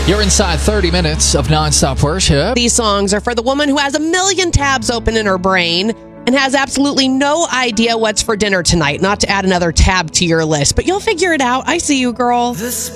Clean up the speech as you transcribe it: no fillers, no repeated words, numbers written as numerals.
You're inside 30 minutes of nonstop worship. These songs are for the woman who has a million tabs open in her brain and has absolutely no idea what's for dinner tonight. Not to add another tab to your list, but you'll figure it out. I see you, girl.